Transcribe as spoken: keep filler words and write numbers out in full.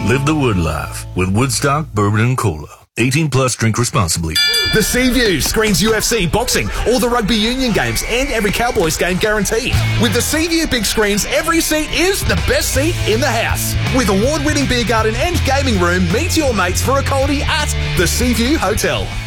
Live the Wood life with Woodstock Bourbon and Cola. eighteen plus, drink responsibly. The Seaview screens U F C, boxing, all the rugby union games and every Cowboys game guaranteed. With the Seaview big screens, every seat is the best seat in the house. With award-winning beer garden and gaming room, meet your mates for a coldie at the Seaview Hotel.